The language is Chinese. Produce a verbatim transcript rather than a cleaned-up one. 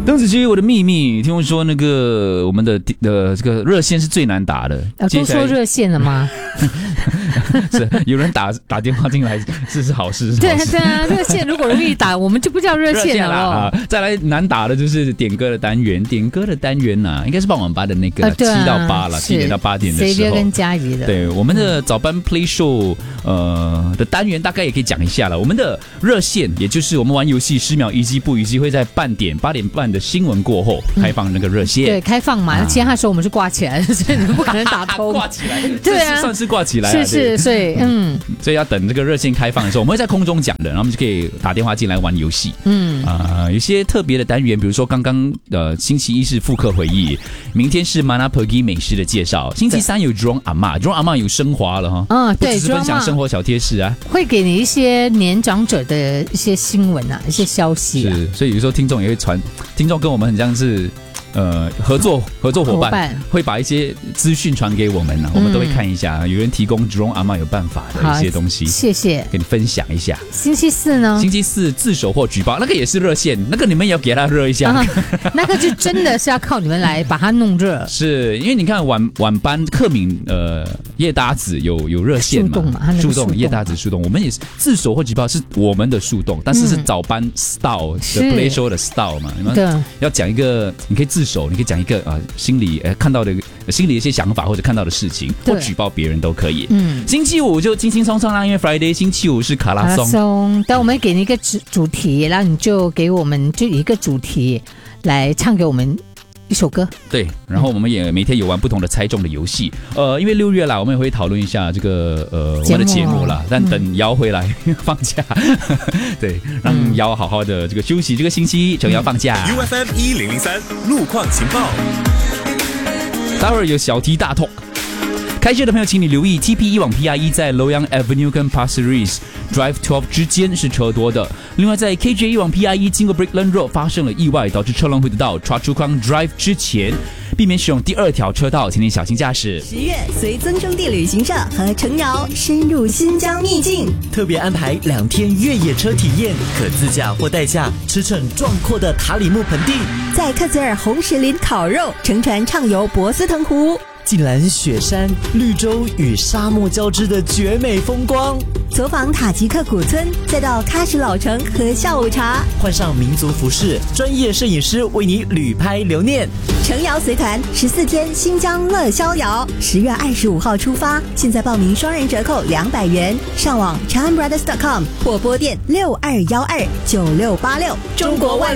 邓紫棋，我的秘密。听说那个我们的呃这个热线是最难打的。 呃，都说热线了吗？ 是有人打打电话进来，是是好事。 对对啊，热线如果容易打，我们就不叫热线了哦。 啊、再来难打的就是点歌的单元，点歌的单元呐、啊，应该是傍晚八的那个七、呃啊、到八了，七点到八点的时候。 跟嘉怡的。 对，我们的早班 Play Show 呃的单元大概也可以讲一下了。我们的热线，也就是我们玩游戏十秒一击不一击，会在半点八点半的新闻过后开放那个热线。嗯、 对，开放嘛。啊、其他时候我们是挂起来，所以你们不可能打通。 挂起来， 对啊， 算是挂起来。 是是，所以嗯， 所以要等这个热线开放的时候，我们会在空中讲的，然后我们就可以打电话进来玩游戏。嗯啊、呃，有些特别的单元，比如说刚刚呃星期一是复刻回忆，明天是 Mana Pergi 美食的介绍，星期三有 Drone 阿嬷 ，Drone 阿嬷有升华了哈。嗯，对，不只是分享生活小贴士啊， 会给你一些年长者的一些新闻啊，一些消息、啊。 是，所以有时候听众也会传，听众跟我们很像是。呃，合作合作伙伴, 伙伴会把一些资讯传给我们呢、啊，我们都会看一下。嗯、有人提供 Drone 阿嬷有办法的一些东西， 谢谢， 给你分享一下。 星期四呢？ 星期四自首或举报，那个也是热线，那个你们也要给他热一下。啊、 那个就真的是要靠你们来把它弄热。 是因为你看晚晚班克敏呃叶搭子有有热线嘛，树洞叶搭子树洞，我们也是自首或举报是我们的树洞，但是是早班 style 的 play show 的 style 嘛，你们要讲一个，你可以自首，你可以讲一个啊、呃、心里呃看到的心里的一些想法或者看到的事情，或举报别人都可以。嗯，星期五就轻轻松松啦，因为 Friday 星期五是卡拉松。卡拉松， 但我们给你一个主主题，然后你就给我们就一个主题来唱给我们一首歌。 对，然后我们也每天有玩不同的猜中的游戏。呃，因为六月啦，我们也会讨论一下这个呃我们的节目啦。但等姚回来、嗯、放假，对，让姚好好的这个休息。这个星期陈姚放假。 U F M 一零零三路况情报。 待会儿有小题大 talk。开车的朋友，请你留意 T P 一往 P R 一在 Loyang Avenue 跟 Pasir Ris Drive 十二之间是车多的。另外，在 K J 一往 P R 一经过 Brickland Road 发生了意外，导致车龙回得到 Choa Chu Kang Drive 之前，避免使用第二条车道，请你小心驾驶。 十月，随增生地旅行社和程瑶深入新疆秘境， 特别安排两天越野车体验，可自驾或代驾驰骋壮阔的塔里木盆地， 在克孜尔红石林烤肉，乘船畅游博斯腾湖。 近览雪山、绿洲与沙漠交织的绝美风光， 走访塔吉克古村，再到喀什老城喝下午茶， 换上民族服饰，专业摄影师为你旅拍留念。 程瑶随团十四天新疆乐逍遥，十月二十五号出发，现在报名双人折扣两百元，上网 chan brothers dot com 或拨电六二幺二九六八六。中国外